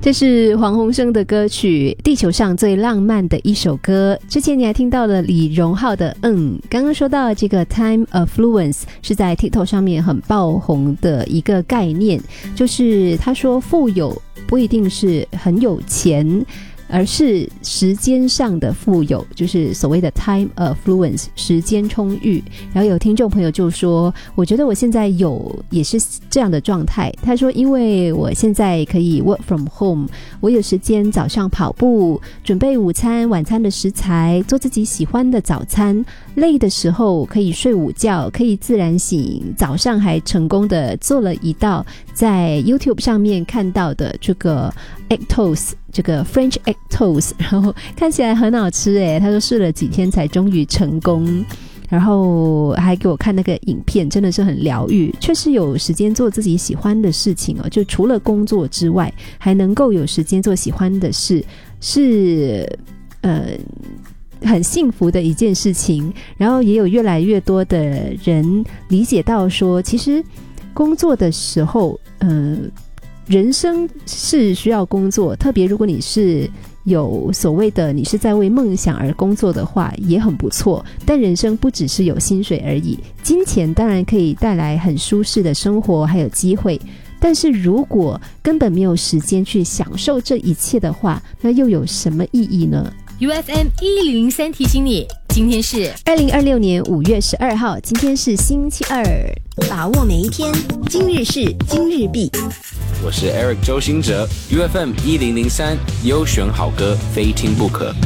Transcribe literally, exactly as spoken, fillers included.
这是黄鸿升的歌曲《地球上最浪漫的一首歌》。之前你还听到了李荣浩的嗯，刚刚说到这个 Time Affluence 是在 TikTok 上面很爆红的一个概念，就是他说富有不一定是很有钱，而是时间上的富有，就是所谓的 time affluence， 时间充裕。然后有听众朋友就说，我觉得我现在有也是这样的状态。他说因为我现在可以 work from home， 我有时间早上跑步，准备午餐晚餐的食材，做自己喜欢的早餐，累的时候可以睡午觉，可以自然醒，早上还成功的做了一道在 YouTube 上面看到的这个 egg toast， 这个 French egg toast， 然后看起来很好吃耶，他说试了几天才终于成功，然后还给我看那个影片，真的是很疗愈，确实有时间做自己喜欢的事情哦，就除了工作之外还能够有时间做喜欢的事，是呃很幸福的一件事情。然后也有越来越多的人理解到说，其实工作的时候呃人生是需要工作，特别如果你是有所谓的你是在为梦想而工作的话也很不错，但人生不只是有薪水而已，金钱当然可以带来很舒适的生活还有机会，但是如果根本没有时间去享受这一切的话，那又有什么意义呢？ U F M 一零零三提醒你，今天是二零二六年五月十二号，今天是星期二， 把握每一天，今日事今日毕。 我是 Eric 周兴哲 ，U F M 一零零三优选好歌，非听不可。